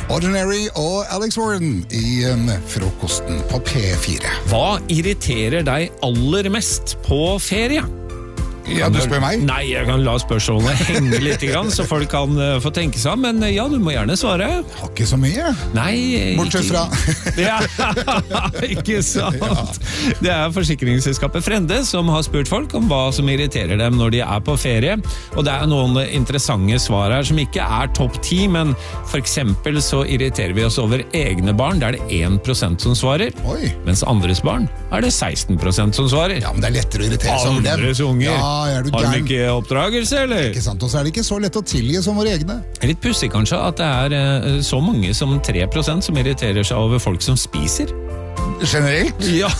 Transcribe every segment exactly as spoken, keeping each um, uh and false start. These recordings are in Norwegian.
Ordinary og Alex Warren i um, frokosten på P fire. Hva irriterer deg aller mest på ferie? Ja, du spør meg? Nei, jeg kan la spørsmålet henge litt grann, så folk kan uh, få tenke seg om, men uh, ja, du må gjerne svare. Jeg har ikke så mye. Nei, bortsett fra. Ja, ikke sant. Ja. Det er forsikringsselskapet Frende som har spurt folk om hva som irriterer dem når de er på ferie, og det er noen interessante svar her som ikke er topp ti, men for eksempel så irriterer vi oss over egne barn, der er det en prosent som svarer, Oi. Mens andres barn er det seksten prosent som svarer. Ja, men det er lettere å irritere seg over dem. Andres unger. Ja. Er du har de ikke oppdragelse, eller? Ikke sant, og så er det ikke så lett å tilgi som våre egne. Litt pussig kanskje at det er uh, så mange som tre prosent som irriterer seg over folk som spiser. Generelt? Ja,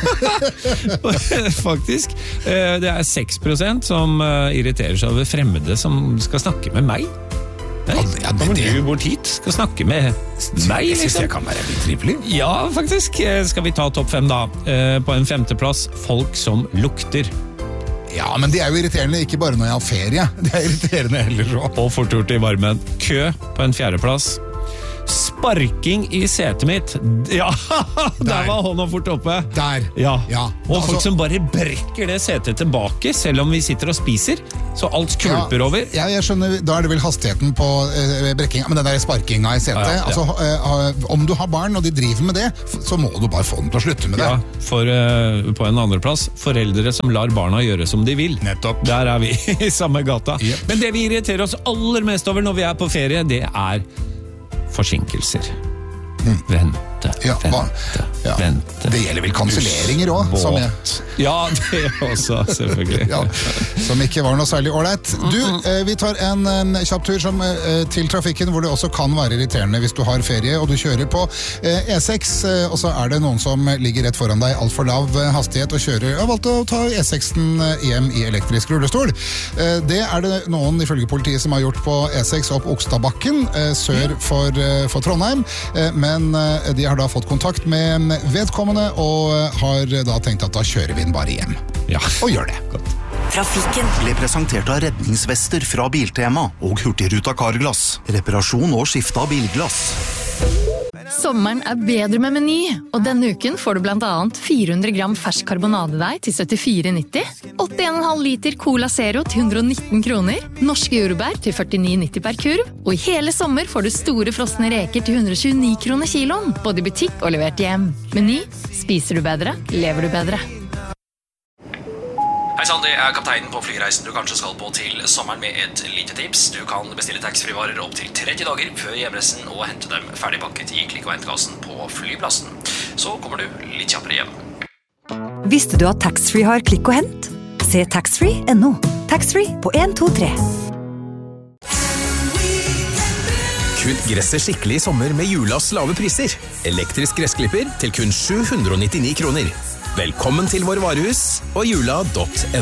faktisk. Uh, det er seks prosent som uh, irriterer seg over fremmede som skal snakke med meg. Nei, ja, det, kommer du bort hit, skal snakke med meg, Jeg synes liksom. det kan være litt trivelig. Ja, faktisk. Skal vi ta topp fem da? Uh, på en femteplass, folk som lukter. Ja, men det er jo irriterende ikke bare når jeg har ferie. Det er irriterende heller så. Og fort gjort i varmen. Kø på en fjerdeplass. Sparking i setet mitt. Ja, der, der var hånda fort oppe. Der. Ja. Ja. Og Altså, folk som bare brekker det setet tilbake, selv om vi sitter og spiser. Så alt kulper ja, over. Ja, jeg skjønner, da er det vel hastigheten på uh, brekking, men den der sparkinga i setet. Ja, ja. Altså, uh, om du har barn og de driver med det, så må du bare få dem til å slutte med det. Ja, for uh, på en andre plass, foreldre som lar barna gjøre som de vil. Nettopp. Der er vi i samme gata. Yep. Men det vi irriterer oss aller mest over når vi er på ferie, det er forsinkelser. Hmm. Vente, Ja, hva? vente, Ja. vente. Det gjelder vel kanselleringer også, som jeg... Ja, det også, selvfølgelig. Ja, som ikke var noe særlig ålreit. Du, eh, vi tar en, en kjapp tur som, eh, til trafikken, hvor det også kan være irriterende hvis du har ferie, og du kjører på eh, E seks, eh, og så er det noen som ligger rett foran deg, alt for lav eh, hastighet, og kjører, har valgt å ta E seksen hjem i elektrisk rullestol. Eh, det er det noen, ifølge politiet, som har gjort på E seks opp Okstadbakken, eh, sør for, eh, for Trondheim, eh, men eh, de har da fått kontakt med vedkommende, og har da tenkt at da kjører vi den bare hjem. Ja. Og gjør det. Godt. Trafikken ble presentert av redningsvester fra Biltema og Hurtigruta Carglass. Reparasjon og skifte av bilglass. Sommeren er bedre med Meny, og denne uken får du blant annet fire hundre gram fersk karbonadedeig til syttifire nitti, åttien komma fem liter Cola Zero til hundre og nitten kroner, norske jordbær til førtini nitti per kurv, og i hele sommer får du store frosne reker til hundre og tjueni kroner kiloen, både i butikk og levert hjem. Meny, spiser du bedre, lever du bedre. Hei sann, det er kapteinen på flyreisen du kanskje skal på til sommeren med et lite tips. Du kan bestille taxfree-varer opp til tretti dager før hjemreisen og hente dem ferdigpakket i klikk- og hentekassen på flyplassen. Så kommer du litt kjappere hjem. Visste du at taxfree har klikk og hent? Se taxfree punktum no. Taxfree på en to tre. Kutt gresset skikkelig i sommer med Julas lave priser. Elektrisk gressklipper til kun sju hundre og nittini kroner. Velkommen til vår varehus og jula punktum no.